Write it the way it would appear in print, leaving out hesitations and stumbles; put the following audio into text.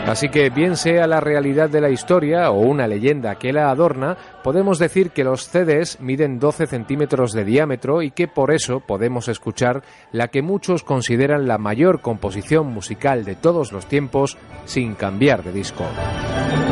Así que, bien sea la realidad de la historia o una leyenda que la adorna, podemos decir que los CDs miden 12 centímetros de diámetro y que por eso podemos escuchar la que muchos consideran la mayor composición musical de todos los tiempos sin cambiar de disco.